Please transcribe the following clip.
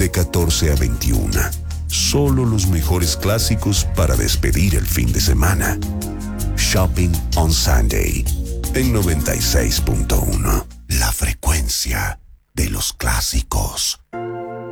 de 14 a 21. Solo los mejores clásicos para despedir el fin de semana. Shopping on Sunday en 96.1.